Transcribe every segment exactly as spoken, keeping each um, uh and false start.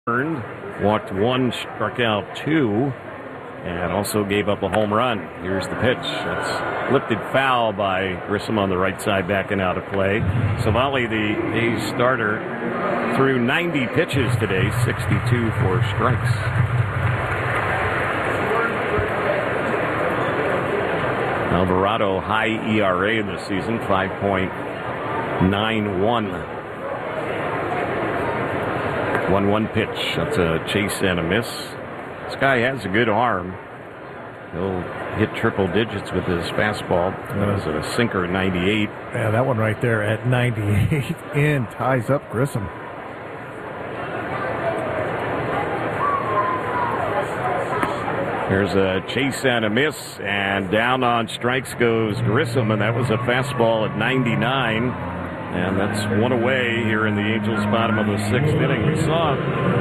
Walked one, struck out two, and also gave up a home run. Here's the pitch. It's lifted foul by Grissom on the right side, backing out of play. Savali, the A's starter, threw ninety pitches today, sixty-two for strikes. Alvarado, high E R A this season, five point nine one. one one pitch. That's a chase and a miss. This guy has a good arm. He'll hit triple digits with his fastball. That was a sinker at ninety-eight. Yeah, that one right there at ninety-eight in ties up Grissom. There's a chase and a miss, and down on strikes goes Grissom, and that was a fastball at ninety-nine. And that's one away here in the Angels' bottom of the sixth inning. We saw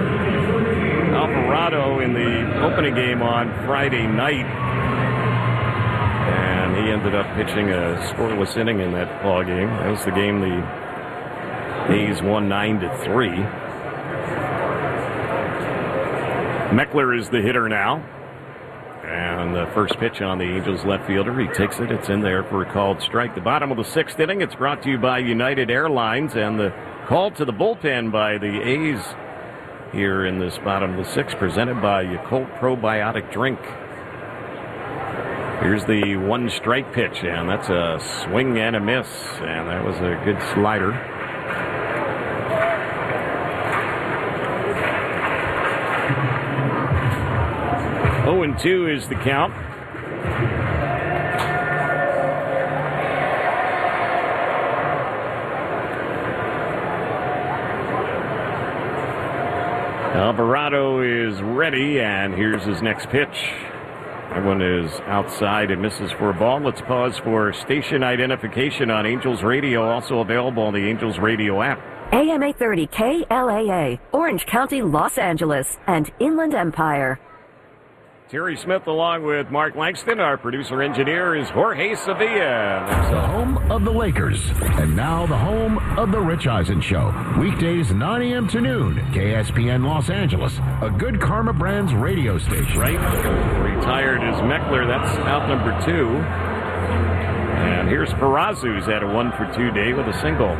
Alvarado in the opening game on Friday night, and he ended up pitching a scoreless inning in that ball game. That was the game the A's won nine to three. Meckler is the hitter now. And the first pitch on the Angels left fielder, he takes it. It's in there for a called strike. The bottom of the sixth inning. It's brought to you by United Airlines, and the call to the bullpen by the A's here in this bottom of the sixth, presented by Yakult Probiotic Drink. Here's the one strike pitch, and that's a swing and a miss, and that was a good slider. oh and two is the count. Alvarado is ready, and here's his next pitch. That one is outside and misses for a ball. Let's pause for station identification on Angels Radio, also available on the Angels Radio app. A M eight thirty K L A A, Orange County, Los Angeles, and Inland Empire. Terry Smith along with Mark Langston. Our producer-engineer is Jorge Sevilla. There's the home of the Lakers. And now the home of the Rich Eisen Show. Weekdays nine a.m. to noon. K S P N Los Angeles. A Good Karma Brands radio station. Right. Retired is Meckler. That's out number two. And here's Peraza, who's had a one for two day with a single.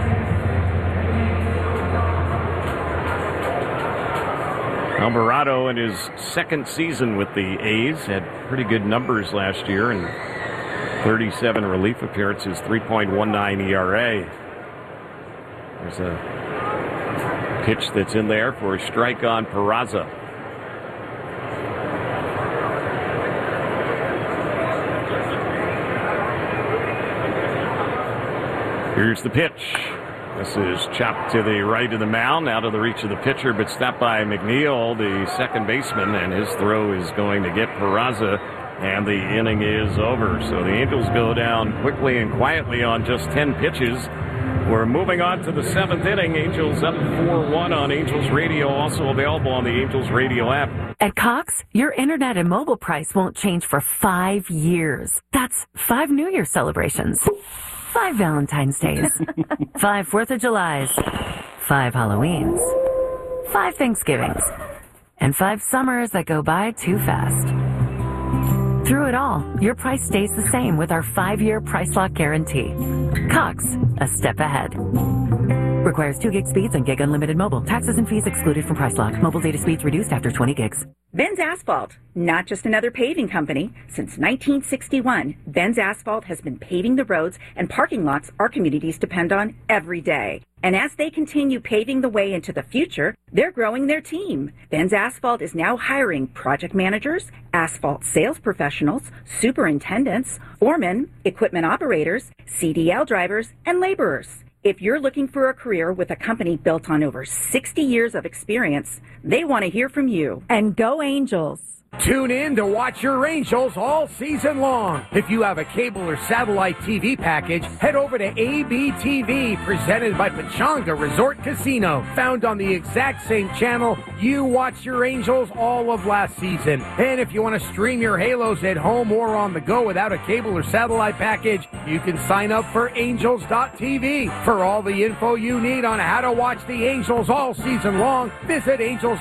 Alvarado in his second season with the A's had pretty good numbers last year and thirty-seven relief appearances, three point one nine E R A. There's a pitch that's in there for a strike on Peraza. Here's the pitch. This is chopped to the right of the mound, out of the reach of the pitcher, but stopped by McNeil, the second baseman, and his throw is going to get Peraza, and the inning is over. So the Angels go down quickly and quietly on just ten pitches. We're moving on to the seventh inning. Angels up four one on Angels Radio, also available on the Angels Radio app. At Cox, your internet and mobile price won't change for five years. That's five New Year celebrations. Five Valentine's Days, five Fourth of Julys, five Halloweens, five Thanksgivings, and five summers that go by too fast. Through it all, your price stays the same with our five-year price lock guarantee. Cox, a step ahead. Requires two gig speeds and gig unlimited mobile. Taxes and fees excluded from price lock. Mobile data speeds reduced after twenty gigs. Benz Asphalt, not just another paving company. Since nineteen sixty-one, Benz Asphalt has been paving the roads and parking lots our communities depend on every day. And as they continue paving the way into the future, they're growing their team. Benz Asphalt is now hiring project managers, asphalt sales professionals, superintendents, foremen, equipment operators, C D L drivers, and laborers. If you're looking for a career with a company built on over sixty years of experience, they want to hear from you. And go Angels! Tune in to watch your Angels all season long. If you have a cable or satellite T V package, head over to A B T V, presented by Pechanga Resort Casino. Found on the exact same channel you watched your Angels all of last season. And if you want to stream your Halos at home or on the go without a cable or satellite package, you can sign up for Angels dot T V. For all the info you need on how to watch the Angels all season long, visit Angels